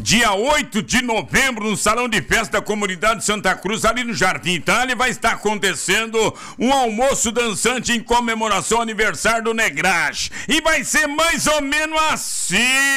dia 8 de novembro, no Salão de Festa da Comunidade Santa Cruz, ali no Jardim Itália, vai estar acontecendo um almoço dançante em comemoração ao aniversário do Negrach. E vai ser mais ou menos assim.